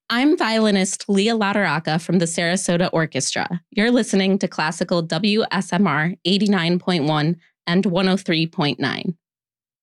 I'm violinist Leah Lauderaca from the Sarasota Orchestra. You're listening to Classical WSMR 89.1 and 103.9.